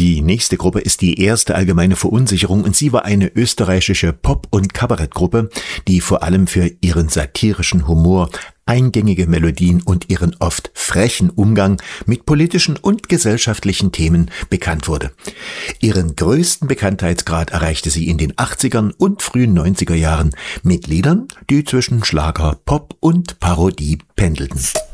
Die nächste Gruppe ist die Erste Allgemeine Verunsicherung und sie war eine österreichische Pop- und Kabarettgruppe, die vor allem für ihren satirischen Humor, eingängige Melodien und ihren oft frechen Umgang mit politischen und gesellschaftlichen Themen bekannt wurde. Ihren größten Bekanntheitsgrad erreichte sie in den 80ern und frühen 90er Jahren mit Liedern, die zwischen Schlager, Pop und Parodie pendelten.